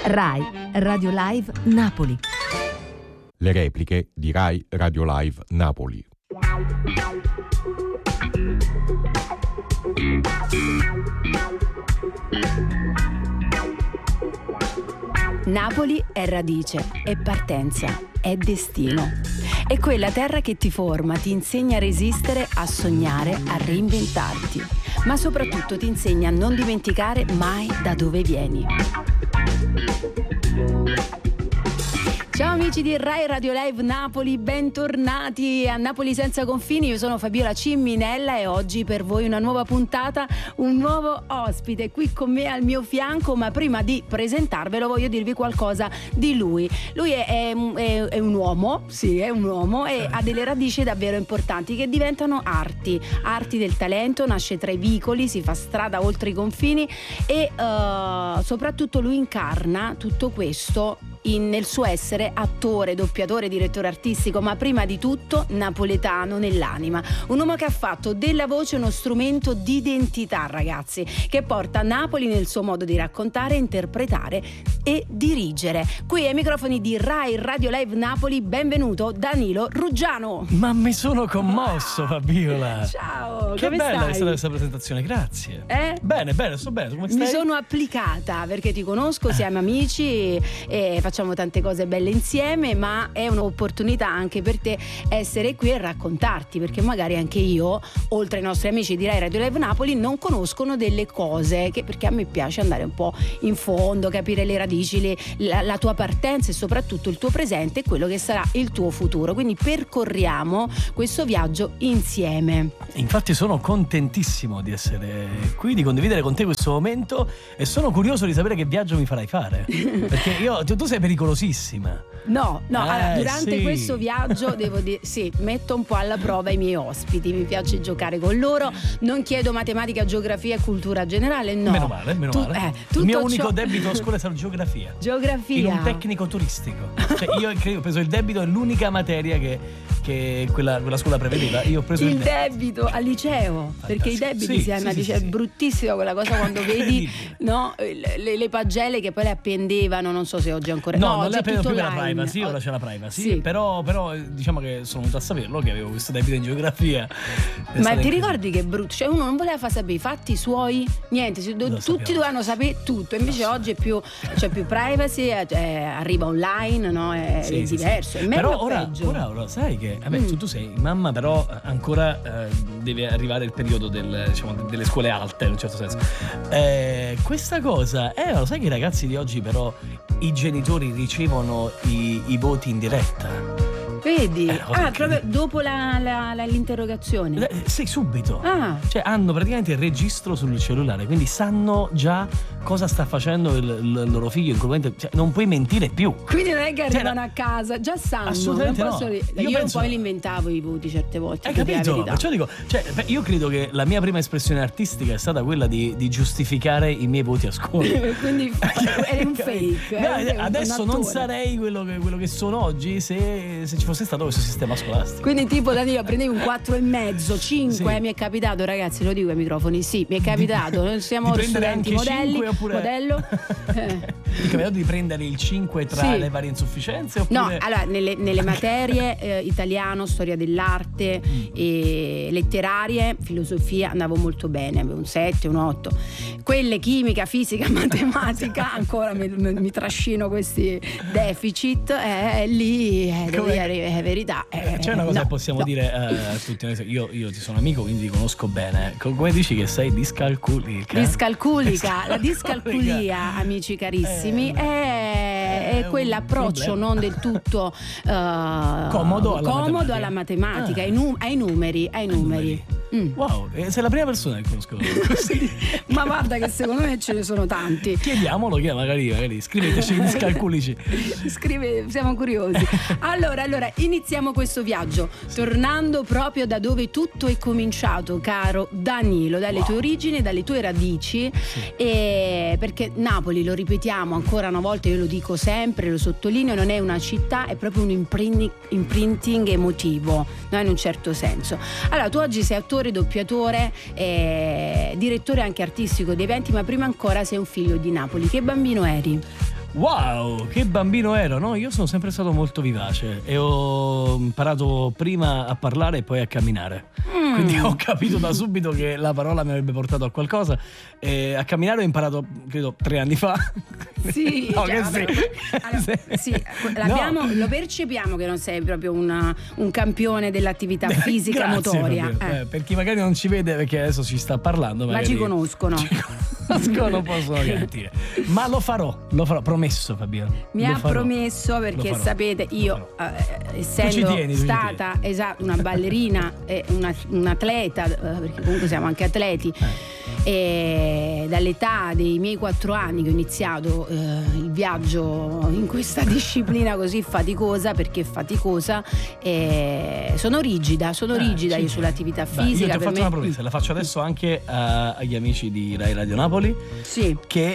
Rai Radio Live Napoli. Le repliche di Rai Radio Live Napoli. Napoli è radice, è partenza, è destino. È quella terra che ti forma, ti insegna a resistere, a sognare, a reinventarti, ma soprattutto ti insegna a non dimenticare mai da dove vieni. Ciao amici di Rai Radio Live Napoli, bentornati a Napoli Senza Confini. Io sono Fabiola Cimminella e oggi per voi una nuova puntata, un nuovo ospite qui con me al mio fianco, ma prima di presentarvelo voglio dirvi qualcosa di lui. Lui è un uomo, sì, è un uomo e ha delle radici davvero importanti che diventano arti del talento, nasce tra i vicoli, si fa strada oltre i confini e soprattutto lui incarna tutto questo nel suo essere attore, doppiatore, direttore artistico, ma prima di tutto napoletano nell'anima. Un uomo che ha fatto della voce uno strumento di identità, ragazzi, che porta Napoli nel suo modo di raccontare, interpretare e dirigere. Qui ai microfoni di Rai Radio Live Napoli, benvenuto Danilo Ruggiano. Ma mi sono commosso, Fabiola. Ciao, che come bella stai? è stata questa presentazione, grazie. Bene, sto bene, come stai? Mi sono applicata perché ti conosco, siamo amici e facciamo tante cose belle insieme, ma è un'opportunità anche per te essere qui e raccontarti, perché magari anche io, oltre ai nostri amici di Rai Radio Live Napoli, non conoscono delle cose perché a me piace andare un po' in fondo, capire le radici, la tua partenza e soprattutto il tuo presente e quello che sarà il tuo futuro. Quindi percorriamo questo viaggio insieme. Infatti sono contentissimo di essere qui, di condividere con te questo momento e sono curioso di sapere che viaggio mi farai fare, perché tu sei pericolosissima. No, allora, durante sì. questo viaggio devo dire, sì, metto un po' alla prova i miei ospiti, mi piace giocare con loro, non chiedo matematica, geografia e cultura generale, no. Meno male. Il mio unico debito a scuola è stato geografia. In un tecnico turistico. Cioè io ho preso il debito, è l'unica materia che quella scuola prevedeva. Io ho preso il debito al liceo. Fantastico. Perché i debiti si hanno al liceo, è bruttissima quella cosa quando vedi le pagelle che poi le appendevano, non so se oggi ancora non le è appendevo tutto più per la online. privacy, ora c'è la privacy, sì. però diciamo che sono venuto a saperlo che avevo questo debito in geografia. Ma ti ricordi che brutto? Cioè uno non voleva far sapere i fatti suoi, niente, tutti dovevano sapere tutto, invece oggi c'è più privacy, arriva online, no? È diverso, è meglio però peggio. Ora sai che tu sei mamma, però ancora deve arrivare il periodo delle scuole alte in un certo senso. Questa cosa lo sai che i ragazzi di oggi però i genitori ricevono i voti in diretta. Vedi? Proprio dopo l'interrogazione. Sì, subito. Cioè hanno praticamente il registro sul cellulare, quindi sanno già cosa sta facendo il loro figlio, cioè, non puoi mentire più. Quindi non è che arrivano a casa, già sanno. Assolutamente non posso Io un po' li inventavo i voti certe volte. Hai capito? Perciò dico, io credo che la mia prima espressione artistica è stata quella di giustificare i miei voti a scuola. Quindi eri un fake. Adesso non sarei quello che sono oggi se ci fosse stato questo sistema scolastico. Quindi tipo Danilo prendevi un 4,5, 5, sì. Mi è capitato, ragazzi, lo dico ai microfoni, sì, mi è capitato, noi siamo studenti modelli, modello. Ti è capitato di prendere il 5 tra le varie insufficienze? Oppure... No, allora nelle materie italiano, storia dell'arte e letterarie, filosofia andavo molto bene, avevo un 7, un 8. Quelle chimica, fisica, matematica ancora mi trascino questi deficit, lì devo dire è verità. C'è una cosa che possiamo dire a tutti. Io ti sono amico, quindi ti conosco bene. Come dici che sei discalculica? La discalculia, amici carissimi, è quell'approccio non del tutto comodo alla matematica, ai numeri. Wow, sei la prima persona che conosco così. Ma guarda che secondo me ce ne sono tanti. Chiediamolo, magari scriveteci i discalculici. Siamo curiosi. Allora, iniziamo questo viaggio tornando proprio da dove tutto è cominciato, caro Danilo, dalle tue origini, dalle tue radici, perché Napoli, lo ripetiamo ancora una volta, io lo dico sempre, lo sottolineo, non è una città, è proprio un imprinting emotivo, no? In un certo senso. Allora, tu oggi sei attore, doppiatore, direttore anche artistico di eventi, ma prima ancora sei un figlio di Napoli. Che bambino eri? Wow, che bambino ero, no? Io sono sempre stato molto vivace e ho imparato prima a parlare e poi a camminare. Quindi ho capito da subito che la parola mi avrebbe portato a qualcosa. E a camminare ho imparato, credo, 3 anni fa. Sì, No, cioè, che vabbè, sì. sì, lo percepiamo che non sei proprio un campione dell'attività fisica Grazie, motoria. per chi magari non ci vede, perché adesso ci sta parlando, Ma magari ci conoscono. non possono garantire. Ma lo farò, promesso, Fabiola. Mi Lo ha farò. promesso, perché Lo farò. sapete, io essendo Tu ci tieni. stata una ballerina e un atleta, perché comunque siamo anche atleti, e dall'età dei miei 4 anni che ho iniziato il viaggio in questa disciplina così faticosa, perché faticosa, sono rigida io sull'attività fisica. Io ti ho per fatto me, una promessa, la faccio adesso anche agli amici di Rai Radio Napoli, sì. che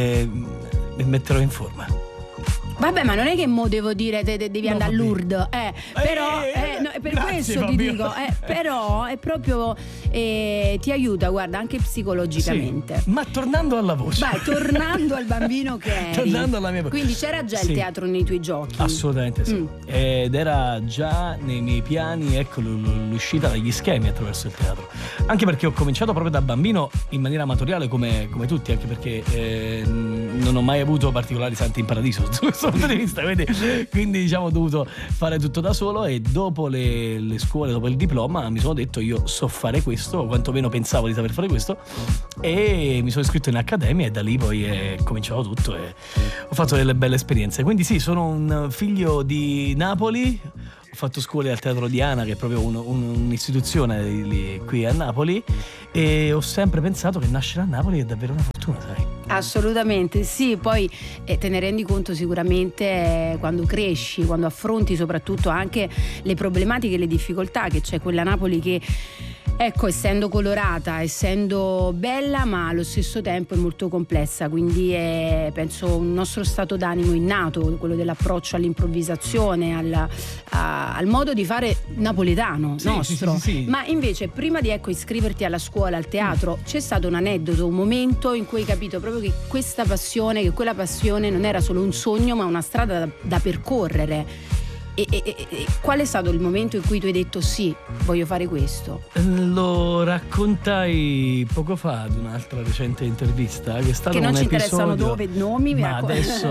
mi metterò in forma. Vabbè, ma non è che mo devo dire devi No, andare a vabbè. Lourdes, però no, per grazie, questo ti Fabio. dico, però è proprio ti aiuta, guarda, anche psicologicamente. Sì, ma tornando alla voce. Vai, tornando al bambino che eri. Tornando alla mia voce. Quindi c'era già il Sì. teatro nei tuoi giochi? Assolutamente sì. Ed era già nei miei piani, ecco, l'uscita dagli schemi attraverso il teatro. Anche perché ho cominciato proprio da bambino in maniera amatoriale come tutti, anche perché non ho mai avuto particolari santi in paradiso da questo punto di vista, quindi diciamo ho dovuto fare tutto da solo, e dopo le scuole, dopo il diploma, mi sono detto io so fare questo, o quantomeno pensavo di saper fare questo, e mi sono iscritto in accademia, e da lì poi è cominciato tutto e ho fatto delle belle esperienze. Quindi sì, sono un figlio di Napoli. Ho fatto scuole al Teatro Diana, che è proprio un'istituzione lì, qui a Napoli, e ho sempre pensato che nascere a Napoli è davvero una fortuna, sai? Assolutamente sì, poi te ne rendi conto sicuramente quando cresci, quando affronti soprattutto anche le problematiche e le difficoltà che c'è quella Napoli che, ecco, essendo colorata, essendo bella, ma allo stesso tempo è molto complessa, quindi è, penso, un nostro stato d'animo innato, quello dell'approccio all'improvvisazione, al modo di fare napoletano nostro. Sì. Ma invece prima di iscriverti alla scuola, al teatro, c'è stato un aneddoto, un momento in cui hai capito proprio che questa passione, che quella passione non era solo un sogno, ma una strada da percorrere. E qual è stato il momento in cui tu hai detto sì, voglio fare questo? Lo raccontai poco fa ad un'altra recente intervista, che è stato che non un ci episodio, interessano dove, nomi, ma adesso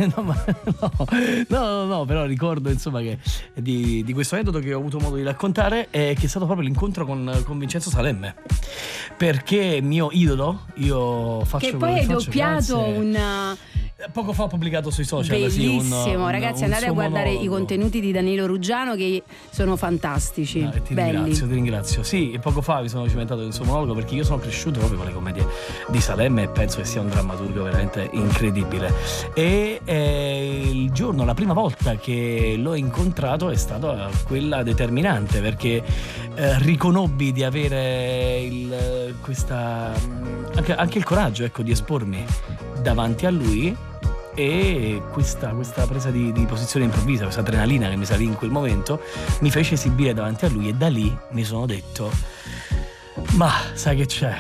no, però ricordo insomma che di questo aneddoto che ho avuto modo di raccontare, che è stato proprio l'incontro con Vincenzo Salemme, perché mio idolo, io faccio che poi hai doppiato poco fa ho pubblicato sui social. Bellissimo, ragazzi, andate a guardare monologo. i contenuti di Danilo Ruggiano, che sono fantastici. Ti belli. ringrazio. Sì, e poco fa mi sono cimentato nel suo monologo, perché io sono cresciuto proprio con le commedie di Salemme e penso che sia un drammaturgo veramente incredibile. E la prima volta che l'ho incontrato è stata quella determinante, perché riconobbi di avere anche il coraggio, ecco, di espormi davanti a lui, e questa presa di posizione improvvisa, questa adrenalina che mi salì in quel momento, mi fece esibire davanti a lui, e da lì mi sono detto: ma sai che c'è?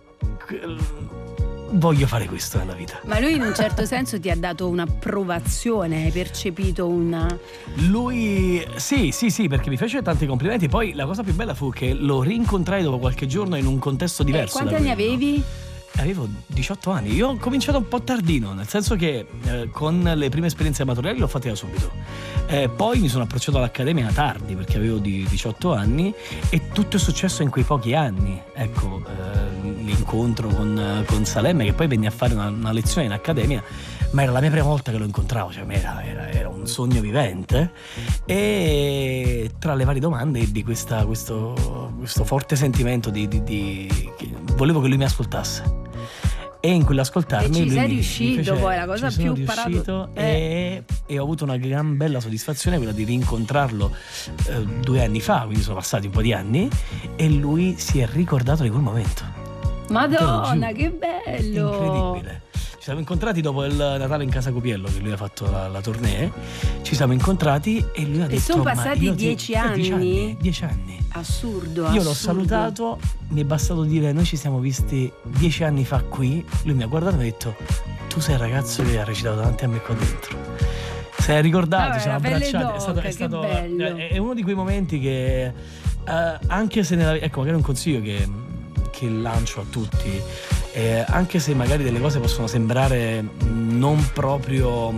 Voglio fare questo nella vita. Ma lui in un certo senso ti ha dato un'approvazione, hai percepito Lui sì, perché mi fece tanti complimenti. Poi la cosa più bella fu che lo rincontrai dopo qualche giorno in un contesto diverso. Quanti anni avevi? Avevo 18 anni. Io ho cominciato un po' tardino, nel senso che con le prime esperienze amatoriali l'ho fatta da subito. Poi mi sono approcciato all'accademia tardi, perché avevo 18 anni, e tutto è successo in quei pochi anni. Ecco, l'incontro con Salemme, che poi venne a fare una lezione in accademia, ma era la mia prima volta che lo incontravo, cioè era un sogno vivente. E tra le varie domande ebbi questo forte sentimento che volevo che lui mi ascoltasse. E in quell'ascoltarmi ci lui sei mi riuscito, fece, poi la cosa ci sono più riuscito, e ho avuto una gran bella soddisfazione, quella di rincontrarlo 2 anni fa, quindi sono passati un po' di anni, e lui si è ricordato di quel momento. Madonna, che bello! Incredibile. Ci siamo incontrati dopo il Natale in Casa Copiello, che lui ha fatto la tournée. Ci siamo incontrati e lui ha detto: sono passati 10 anni? 10 anni. Assurdo. Io l'ho salutato, mi è bastato dire: noi ci siamo visti 10 anni fa qui. Lui mi ha guardato e mi ha detto: tu sei il ragazzo che ha recitato davanti a me qua dentro. Se hai ricordato, Vabbè, siamo abbracciati. È uno di quei momenti che anche se ecco, magari un consiglio che lancio a tutti, anche se magari delle cose possono sembrare non proprio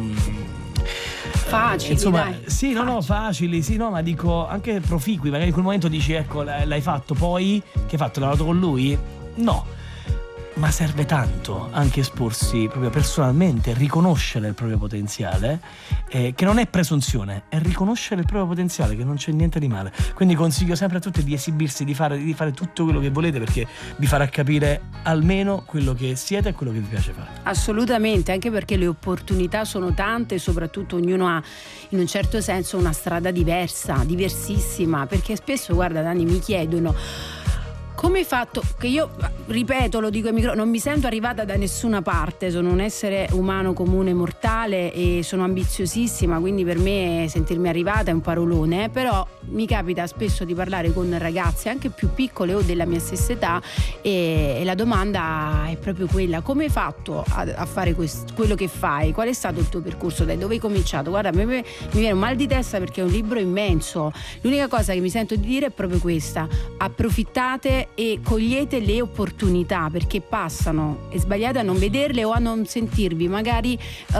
facili, insomma, dai. sì, no, facili, sì, no, ma dico anche proficui. Magari in quel momento dici, ecco, l'hai fatto, poi che hai fatto? L'hai lavorato con lui? No. Ma serve tanto anche esporsi proprio personalmente, riconoscere il proprio potenziale, che non è presunzione, è riconoscere il proprio potenziale, che non c'è niente di male. Quindi consiglio sempre a tutti di esibirsi, di fare tutto quello che volete, perché vi farà capire almeno quello che siete e quello che vi piace fare. Assolutamente, anche perché le opportunità sono tante e soprattutto ognuno ha in un certo senso una strada diversa, diversissima, perché spesso, guarda Dani, mi chiedono: come hai fatto? Che io, ripeto, lo dico ai microfoni, non mi sento arrivata da nessuna parte, sono un essere umano comune mortale e sono ambiziosissima, quindi per me sentirmi arrivata è un parolone, però mi capita spesso di parlare con ragazze anche più piccole o della mia stessa età e la domanda è proprio quella: come hai fatto a fare quello che fai? Qual è stato il tuo percorso? Da dove hai cominciato? Guarda, mi viene un mal di testa perché è un libro immenso, l'unica cosa che mi sento di dire è proprio questa: approfittate e cogliete le opportunità, perché passano, e sbagliate a non vederle o a non sentirvi magari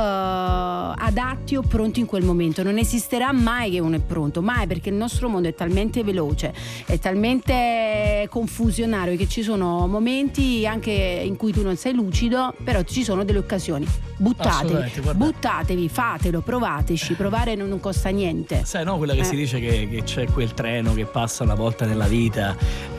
adatti o pronti in quel momento. Non esisterà mai che uno è pronto, mai, perché il nostro mondo è talmente veloce, è talmente confusionario che ci sono momenti anche in cui tu non sei lucido, però ci sono delle occasioni. Buttatevi, fatelo, provateci, provare non costa niente. Sai, no, quella che si dice che c'è quel treno che passa una volta nella vita,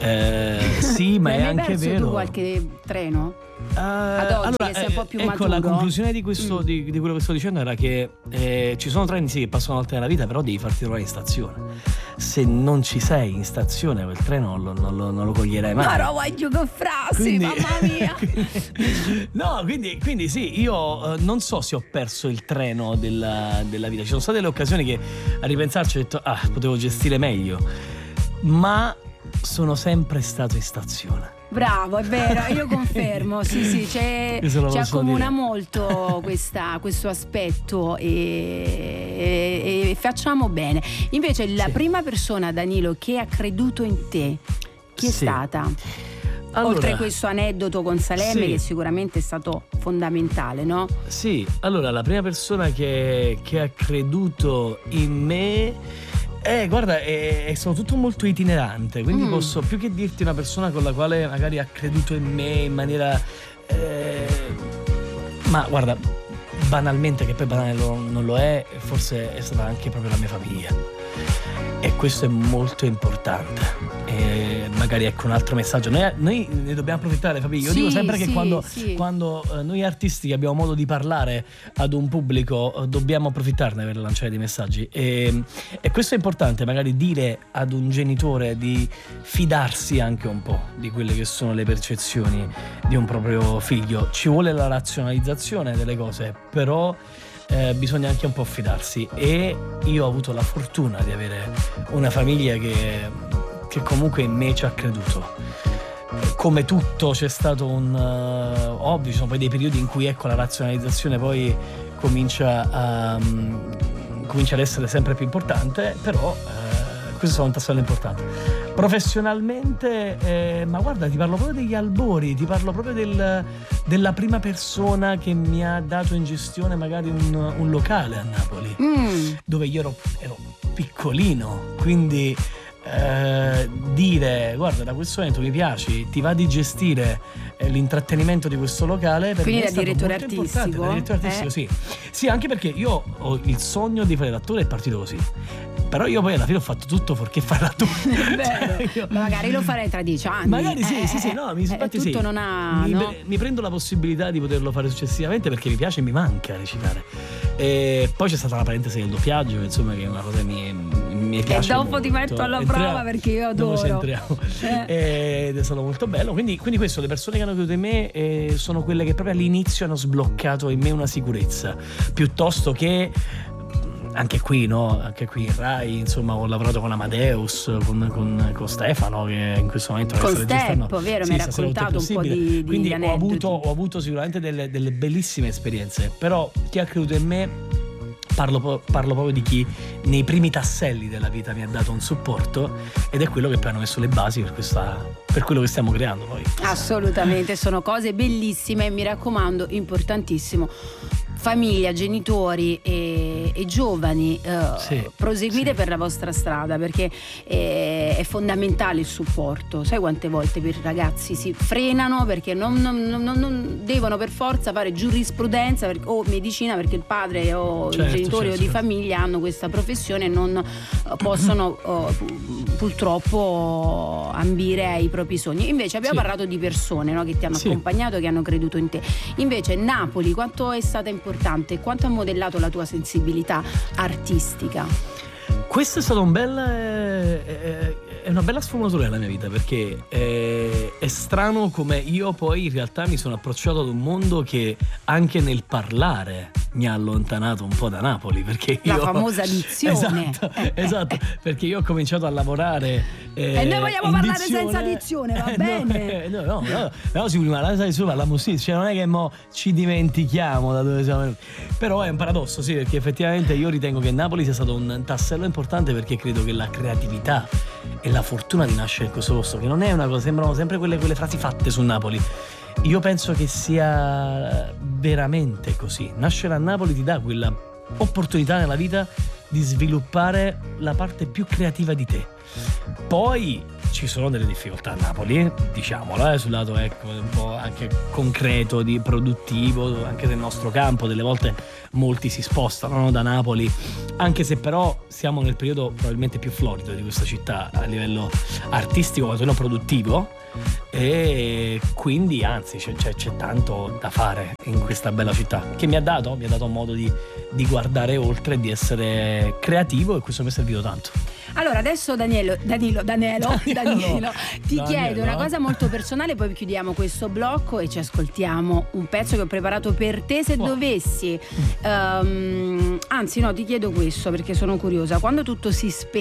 sì, ma è anche vero. Tu qualche treno? Ad oggi, allora, che sei un po' più ecco, maturo. la conclusione di questo di quello che sto dicendo era che ci sono treni sì che passano una volta nella vita, però devi farti trovare in stazione. Se non ci sei in stazione, quel treno non lo coglierai mai. Ma no, voglio che frasi, mamma mia. No, quindi sì, io non so se ho perso il treno della vita. Ci sono state delle occasioni che a ripensarci ho detto potevo gestire meglio, ma sono sempre stato in stazione. Bravo, è vero, io confermo, sì, ci accomuna molto questo aspetto e facciamo bene. Invece la prima persona, Danilo, che ha creduto in te, chi è stata? Allora, oltre a questo aneddoto con Salemme, che sicuramente è stato fondamentale, no? Sì, allora la prima persona che ha creduto in me... guarda, è stato tutto molto itinerante, quindi posso più che dirti una persona con la quale magari ha creduto in me in maniera ma guarda, banalmente, che poi banale non lo è, forse è stata anche proprio la mia famiglia, e questo è molto importante. Magari ecco un altro messaggio, noi ne dobbiamo approfittare, famiglia. Io dico sempre che quando noi artisti abbiamo modo di parlare ad un pubblico, dobbiamo approfittarne per lanciare dei messaggi, e questo è importante, magari dire ad un genitore di fidarsi anche un po' di quelle che sono le percezioni di un proprio figlio. Ci vuole la razionalizzazione delle cose, però bisogna anche un po' fidarsi, e io ho avuto la fortuna di avere una famiglia che comunque in me ci ha creduto. Come tutto c'è stato ovvio, ci sono poi dei periodi in cui ecco la razionalizzazione poi comincia ad essere sempre più importante, però questo è un tassello importante. Professionalmente, ma guarda, ti parlo proprio degli albori, ti parlo proprio della prima persona che mi ha dato in gestione magari un locale a Napoli, dove io ero piccolino, quindi dire guarda, da questo momento mi piaci, ti va di gestire l'intrattenimento di questo locale, per quindi me è stato direttore molto importante. artistico? Da direttore artistico, sì, anche perché io ho il sogno di fare l'attore, è partito così, però io poi alla fine ho fatto tutto fuorché fare l'attore. Magari lo farei tra 10 anni, magari sì, no, infatti tutto non ha, mi prendo la possibilità di poterlo fare successivamente, perché mi piace e mi manca recitare. E poi c'è stata la parentesi del doppiaggio, insomma, che è una cosa che mi piace e dopo molto. Ti metto alla prova, perché io adoro. Dopo ci entriamo. Ed è stato molto bello, quindi questo, le persone che hanno creduto in me sono quelle che proprio all'inizio hanno sbloccato in me una sicurezza, piuttosto che anche qui, no? Anche qui in Rai, insomma, ho lavorato con Amadeus, con Stefano, che in questo momento con regista, vero, mi hai raccontato un po' di quindi aneddoti. ho avuto sicuramente delle bellissime esperienze, però chi ha creduto in me, parlo proprio di chi nei primi tasselli della vita mi ha dato un supporto, ed è quello che poi hanno messo le basi per quello che stiamo creando poi. Assolutamente, sono cose bellissime, mi raccomando, importantissimo. Famiglia, genitori e giovani, proseguite per la vostra strada, perché è fondamentale il supporto. Sai quante volte per i ragazzi si frenano perché non devono per forza fare giurisprudenza o medicina, perché il padre o i genitori o di famiglia hanno questa professione e non possono purtroppo ambire ai propri sogni. Invece abbiamo parlato di persone, no, che ti hanno accompagnato, che hanno creduto in te. Invece Napoli quanto è stata importante, quanto ha modellato la tua sensibilità artistica? Questo è stato è una bella sfumatura nella mia vita, perché è strano come io poi in realtà mi sono approcciato ad un mondo che anche nel parlare mi ha allontanato un po' da Napoli, perché la famosa dizione. Esatto, perché io ho cominciato a lavorare e noi vogliamo parlare senza dizione, va bene? No, si parliamo sì, cioè non è che mo ci dimentichiamo da dove siamo venuti. Però è un paradosso, sì, perché effettivamente io ritengo che Napoli sia stato un tassello importante, perché credo che la creatività e la fortuna di nascere in questo posto, che non è una cosa, sembrano sempre quelle frasi fatte su Napoli. Io penso che sia veramente così. Nascere a Napoli ti dà quella opportunità nella vita di sviluppare la parte più creativa di te. Poi ci sono delle difficoltà a Napoli, diciamolo, sul lato un po' anche concreto, di produttivo, anche del nostro campo. Delle volte molti si spostano, no, da Napoli, anche se però siamo nel periodo probabilmente più florido di questa città a livello artistico, ma non produttivo, e quindi anzi c'è tanto da fare in questa bella città, che mi ha dato modo di guardare oltre, di essere creativo, e questo mi è servito tanto. Allora adesso Danilo, ti chiedo una cosa molto personale, poi chiudiamo questo blocco e ci ascoltiamo un pezzo che ho preparato per te. Se dovessi anzi no, ti chiedo questo perché sono curiosa: quando tutto si